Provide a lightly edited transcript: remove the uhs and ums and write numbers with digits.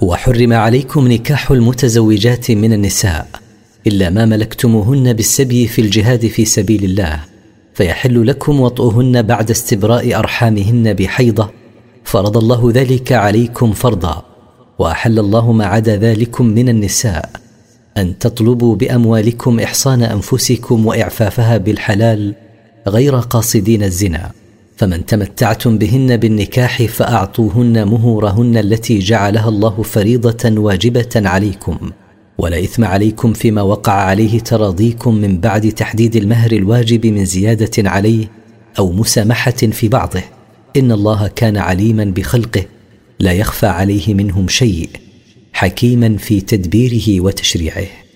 وحرم عليكم نكاح المتزوجات من النساء إلا ما ملكتموهن بالسبي في الجهاد في سبيل الله، فيحل لكم وطئهن بعد استبراء أرحامهن بحيضة، فرض الله ذلك عليكم فرضا. وأحل الله ما عدا ذلكم من النساء أن تطلبوا بأموالكم إحصان أنفسكم وإعفافها بالحلال غير قاصدين الزنا، فمن تمتعتم بهن بالنكاح فأعطوهن مهورهن التي جعلها الله فريضة واجبة عليكم، ولا إثم عليكم فيما وقع عليه تراضيكم من بعد تحديد المهر الواجب من زيادة عليه أو مسامحة في بعضه، إن الله كان عليما بخلقه لا يخفى عليه منهم شيء، حكيما في تدبيره وتشريعه.